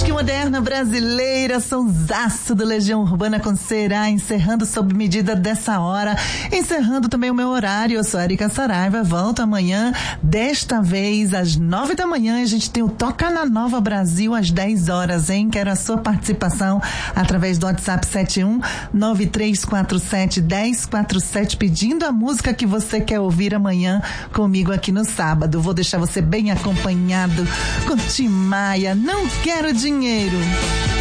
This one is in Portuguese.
Música moderna brasileira, sonsaço do Legião Urbana com Será, encerrando sob medida dessa hora, encerrando também o meu horário. Eu sou a Erika Saraiva, volto amanhã, desta vez às 9 da manhã, a gente tem o Toca na Nova Brasil às 10 horas, hein? Quero a sua participação através do WhatsApp 7193471047, pedindo a música que você quer ouvir amanhã comigo aqui no sábado. Vou deixar você bem acompanhado com Tim Maia, Não Quero Dinheiro.